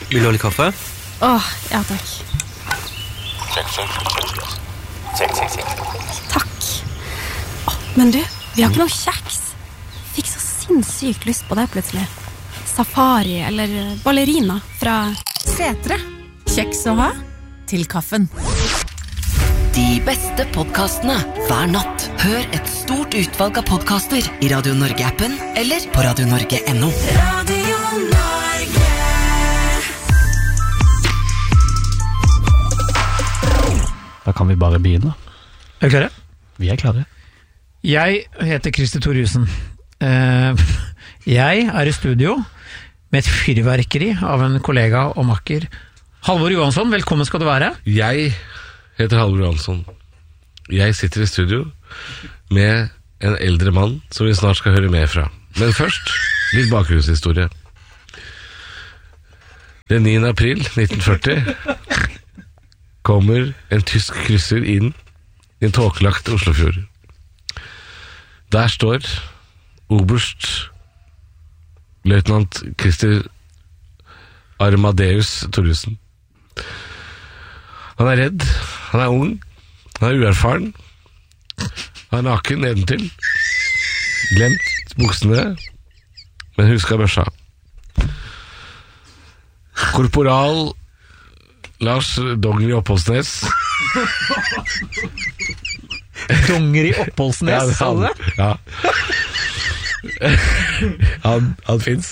Vil du ha litt kaffe? Ja takk. Check. Takk. Men du, vi har ikke noe kjeks. Fikk så sinnssykt lyst på det plutselig. Safari eller ballerina fra Setre. Kjeks å ha til kaffen. De beste podcastene hver natt. Hør et stort utvalg av podcaster i Radio Norge-appen eller på radionorge.no. Radio Norge. Da kan vi bare begynne. Er du klare? Vi er klare. Jeg heter Christer Thorjussen. Jeg er i studio med et fyrverkeri av en kollega og makker. Halvor Johansson, velkommen skal du være. Jeg heter Halvor Johansson. Jeg sitter i studio med en eldre mann som vi snart skal høre mer fra. Men først, litt bakgrunnshistorie. Den 9. april 1940 kommer en tysk krysser inn i en tåkelagt Oslofjord. Der står oberst løytnant Christer Armadeus Thorjussen. Han er redd, han er ung, han er uerfaren, han er naken nedentil, glemt buksene, men husker børsa. Korporal Lars Dongeri Oppholdsnes. Dongeri Oppholdsnes, sa du det? Ja. Han finnes.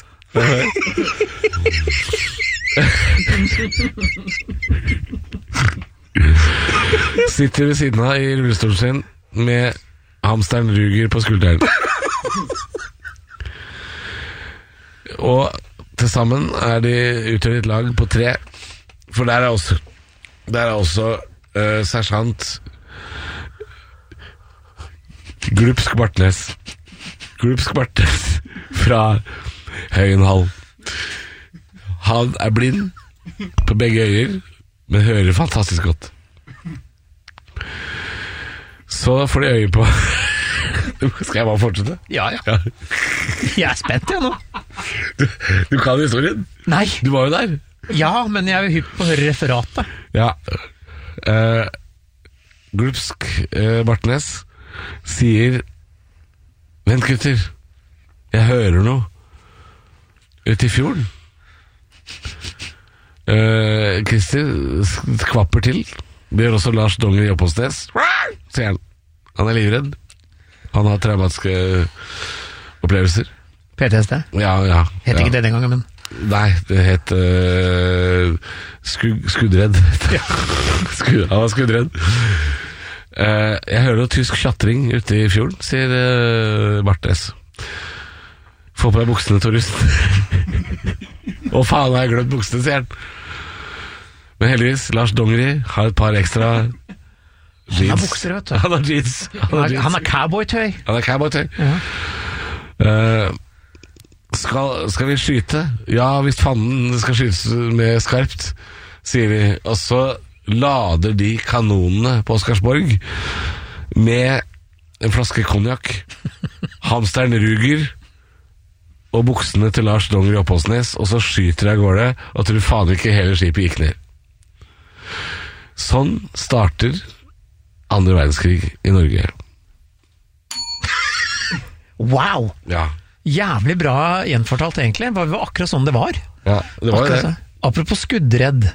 Sitter ved siden av i rullestolen sin med hamsteren Ruger på skulderen. Og til sammen er de utgjør et lag på 3. For der er også sersjant Glupsk Bartnes fra Høyenhall. Han er blind på begge øyer, men hører fantastisk godt. Så får de øye på Skal jeg bare fortsette? Ja. Jeg er spent nå. Du kan historien? Nei. Du var jo der. Ja, men jeg er jo hypp på å høre referatet. Ja. Glupsk Bartnes sier: vent gutter, jeg hører noe ute i fjorden. Christer kvapper til. Det gjør også Lars Dongeri Oppholdsnes, sier han. Han er livredd. Han har traumatiske opplevelser. PTSD? Ja. Heter ikke det den gangen, men nei, det het skuddredd. Han var skuddredd. Jeg hører noe tysk tjatring ute i fjorden, sier Barthes. Få på deg buksene, Thorjussen. Å faen, har jeg glemt buksene, sier han. Men heldigvis, Lars Dongeri har et par ekstra jeans. Han har bukser, vet du. Han har jeans. Han har cowboytøy. Ja. Skal vi skyte? Ja, hvis fanden skal skytes med skarpt, sier de. Og så lader de kanonene på Oscarsborg med en flaske konjakk, hamsteren Ruger og buksene til Lars Dongeri Oppholdsnes, og så skyter de av gårde, og tror faen ikke hele skipet gikk ned. Sånn starter 2. verdenskrig i Norge. Wow! Ja. Jævlig bra gjenfortalt, egentlig. Det var akkurat sånn det var. Ja, det var jo det. Apropos skuddredd.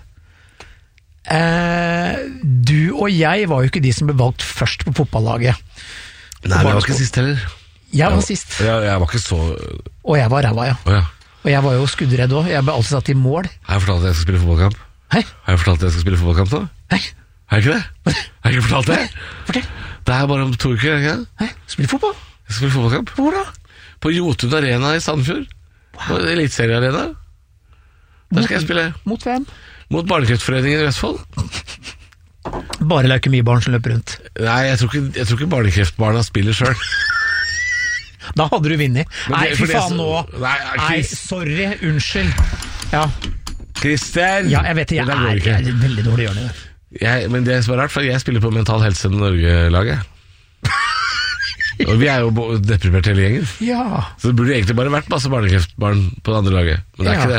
Du og jeg var jo ikke de som ble valgt først på fotballaget. Nei, men jeg var ikke sist heller. Jeg var sist. Jeg var ikke så... Og jeg var ræva, ja. Ja. Og jeg var jo skuddredd også. Jeg ble alltid satt i mål. Har jeg fortalt at jeg skal spille fotballkamp? Hei? Har jeg fortalt at jeg skal spille fotballkamp nå? Hei? Har jeg ikke det? Har jeg ikke fortalt det? Fortell. Det er bare om 2 uker, ikke det? Hei? Spiller fotball? Jeg skal spille fotballkamp. Hvor da? På Jotun Arena i Sandefjord. På Eliteseriearena. Der skal jeg spille. Mot hvem? Mot Barnekreftforeningen i Vestfold. Bare leukemibarn som løper rundt. Nei, jeg tror ikke barnekreftbarna spiller selv. Da hadde du vinnet. Nei, fy faen nå. Nei, sorry, unnskyld. Ja. Christer! Ja, jeg vet det, jeg er veldig dårlig å gjøre det. Men det som er rart, for jeg spiller på Mental Helse Norge-laget. Og vi er jo deprimert hele gjengen. Ja. Så det burde egentlig bare vært masse barnekreftbarn på det andre laget. Men det er ikke det.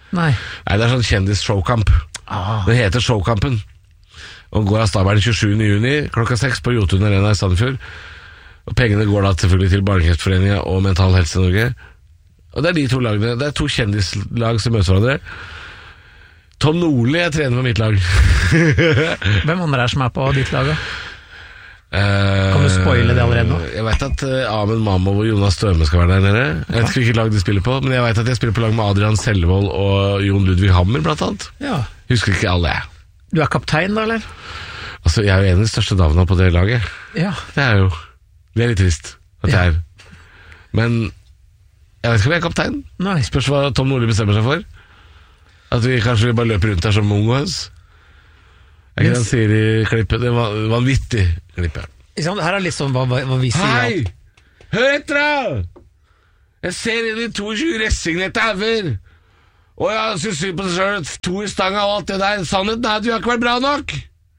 Nei. Nei, det er sånn kjendis-showkamp. Det heter Showkampen. Og går av stabelen 27. juni klokka 6 på Jotun Arena i Sandefjord. Og pengene går da selvfølgelig til Barnekreftforeningen og Mental Helse Norge. Og det er de to lagene. Det er to kjendislag som møter hverandre. Tom Nordli er trener på mitt lag. Hvem andre er som er på ditt lag? Kan du spoile det allerede nå? Jeg vet at Amen Mamov og Jonas Støme skal være der nede. Jeg vet ikke hvilket lag de spiller på, men jeg vet at jeg spiller på lag med Adrian Sellevold og Jon Ludvig Hammer blant annet. Ja. Husker ikke alle. Du er kaptein da, eller? Altså, jeg er jo en av de største navnene på det laget. Ja. Det er litt trist at jeg er. Men jeg vet ikke om jeg er kaptein. Nei. Spørs hva Tom Nordli bestemmer seg for. At vi kanskje bare løper rundt her som mongohøns. Jeg kan si det i klippet. Det var vanvittig klippet. Her er litt sånn hva vi sier. Hei! Hør etter da! Jeg ser inn i 22 resignerte hauger. Og jeg synes synd på seg selv, 2 i stanga og alt det der. Sannheten er at du har ikke vært bra nok.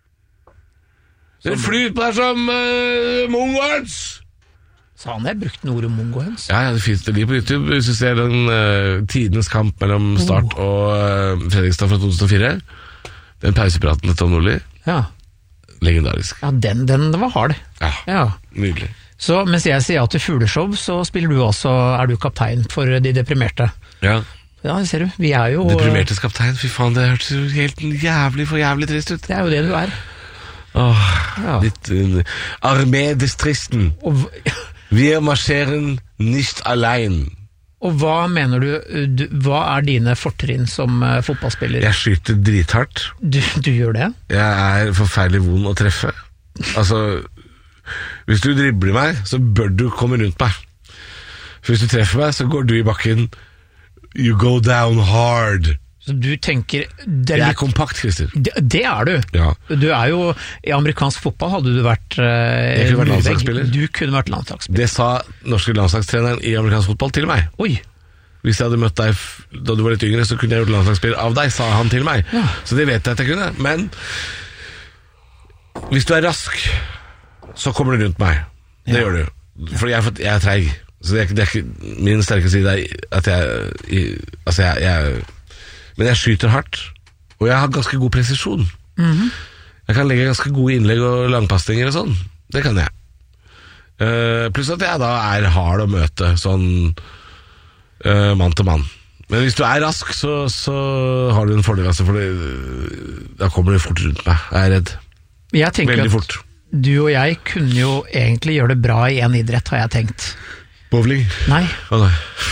Dere flyr på deg som mongohøns. Så han har brukt ordet mongohøns? Ja, det finnes det liv på YouTube. Hvis du ser den tidenes kamp mellom Start og Fredrikstad fra 2004. Den pausepraten til Tom Nordli. Ja. Legendarisk. Ja, den var hard. Ja, nydelig. Så mens jeg sier ja til fugleshow, så spiller du også, er du kaptein for de deprimerte. Ja. Ja, det ser du. Vi er jo... Deprimertes kaptein, fy faen, det hørtes jo helt jævlig trist ut. Det er jo det du er. Ja. Litt Armee des Tristen. Wir marschieren nicht allein. Og hva mener du, hva er dine fortrinn som fotballspiller? Jeg skyter drithardt. Du gjør det? Jeg er forferdelig vond å treffe. Altså, hvis du dribler meg, så bør du komme rundt meg. For hvis du treffer meg, så går du i bakken. You go down hard. Så du tenker... Jeg er kompakt, Christer. Det er du. Ja. Du er jo... I amerikansk fotball hadde du vært... Jeg kunne vært landslagsspiller. Du kunne vært landslagsspiller. Det sa norske landslagstreneren i amerikansk fotball til meg. Oi. Hvis jeg hadde møtt deg da du var litt yngre, så kunne jeg gjort landslagsspiller av deg, sa han til meg. Ja. Så det vet jeg at jeg kunne. Men hvis du er rask, så kommer du rundt meg. Det gjør du. For jeg er treig. Så det er ikke min sterke side at jeg men jeg skyter hardt, og jeg har ganske god presisjon. Jeg kan legge ganske gode innlegg og langpastinger og sånn. Det kan jeg. Pluss at jeg da er hard å møte, sånn mann til mann. Men hvis du er rask, så har du en fordel, altså, for da kommer du fort rundt meg. Jeg er redd. Jeg tenker veldig at fort. Du og jeg kunne jo egentlig gjøre det bra i en idrett, har jeg tenkt. Bowling? Nei. Nei.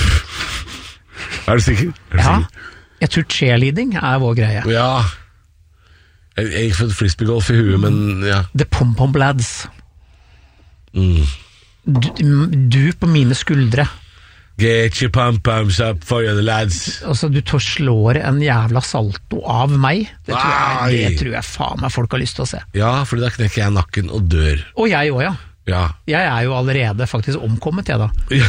Er du sikker? Ja. Jeg tror cheerleading er vår greie. Ja. Jeg gikk for frisbeegolf i huet, men ja. The Pom-Pom Lads. Du på mine skuldre. Get your pom-poms up for the lads. Altså, du slår en jævla salto av meg. Det tror jeg faen meg folk har lyst til å se. Ja, for da knekker jeg nakken og dør. Og jeg også, ja. Ja. Jeg er jo allerede faktisk omkommet, jeg da.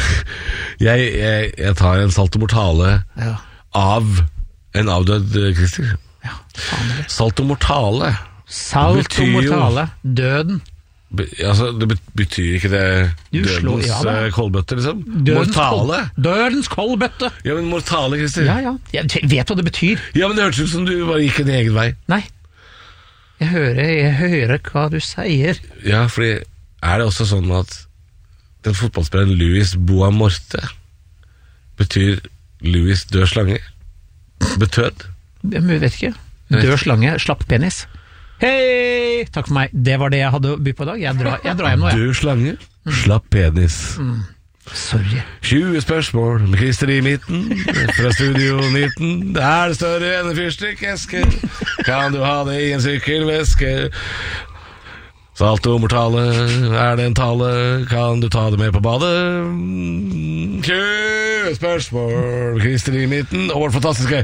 Jeg tar en salto mortale av en avdød Christer. Ja, faen det. Salto mortale. Salto mortale, døden. Altså, det betyr ikke det dødens koldbøtte, liksom? Mortale. Dødens koldbøtte. Ja, men mortale, Christer. Ja, jeg vet hva det betyr. Ja, men det hørtes ut som du bare gikk en egen vei. Nei, jeg hører hva du sier. Ja, fordi er det også sånn at den fotballspilleren Louis Boamorte betyr Louis død slange? Betød? Jeg vet ikke. Død slange, slapp penis. Hei! Takk for meg. Det var det jeg hadde å by på i dag. Jeg drar hjem nå, jeg. Død slange, slapp penis. Sorry. 20 spørsmål med Christer i midten fra Studio 19. Det er det større enn en fyrstikkeske. Kan du ha det i en sykkelveske? Salto mortale, er det en tale? Kan du ta det med på badet? 20 spørsmål, Christer i midten, og vårt fantastiske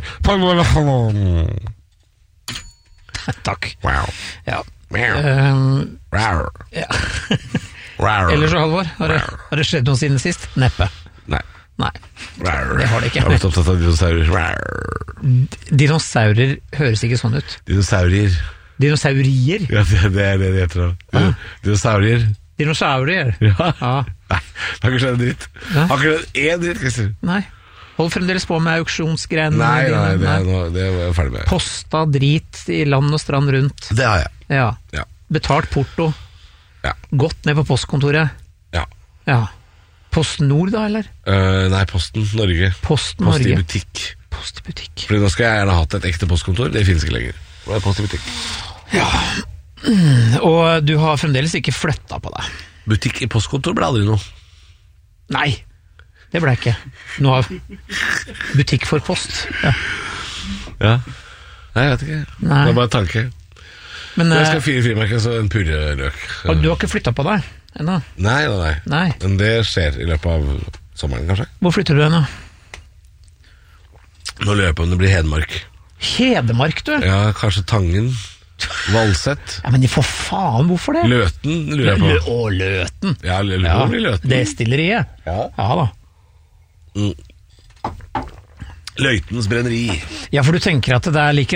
Takk. Wow. Ja. Wow. Ja. Ellers så, Halvor, har det skjedd noe siden sist? Neppe. Nei. Det har det ikke. Jeg har vært opptatt av dinosaurer. Dinosaurer høres ikke sånn ut. Dinosaurier. Ja, det er det de heter da. Dinosaurier. Ja. Nei, det har ikke skjedd en dritt. Har ikke skjedd en dritt, Christer. Nei. Hold fremdeles på med auksjonsgreiene. Nei, dine. det var jeg ferdig med. Posta drit i land og strand rundt. Det har jeg. Ja. Ja. Betalt porto. Ja. Gått ned på postkontoret. Ja. Ja. Post Nord da, eller? Nei, Posten Norge. Post Post i Norge. butikk. Post i butikk. Fordi nå skal jeg gjerne ha hatt et ekte postkontor. Det finnes ikke lenger. Det er Post i butikk. Og du har fremdeles ikke flytta på deg. Butikk i postkontor ble aldri noe. Nei, det ble ikke. Nå har butikk for post. Ja. Ja. Nei, jeg vet ikke. Nei. Det er bare en tanke. Men Jeg skal fire frimerker, så en purreløk. du har ikke flytta på deg ennå? Nei. Nei. Men det skjer i løpet av sommeren, kanskje. Hvor flytter du ennå? Nå lurer jeg på om det blir Hedmark. Hedmark, du? Ja, kanskje Tangen. Valsett. Ja, men for faen, hvorfor det? Løten lurer jeg på. Å, Løten. Ja, Ja, blir Løten. destilleriet. Ja. Ja da. Løitens brenneri. Ja, for du tenker at det er like